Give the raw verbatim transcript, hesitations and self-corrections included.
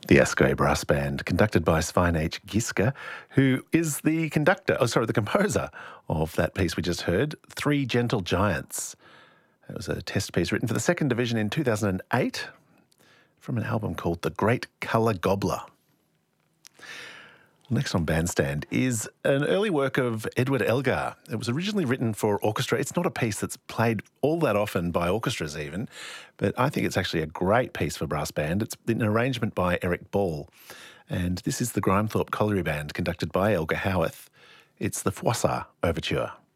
The Asco Brass Band, conducted by Svein H. Giske, who is the conductor, oh sorry, the composer of that piece we just heard, Three Gentle Giants. It was a test piece written for the Second Division in two thousand eight from an album called The Great Colour Gobbler. Next on Bandstand is an early work of Edward Elgar. It was originally written for orchestra. It's not a piece that's played all that often by orchestras even, but I think it's actually a great piece for brass band. It's an arrangement by Eric Ball, and this is the Grimethorpe Colliery Band conducted by Elgar Howarth. It's the Froissart Overture.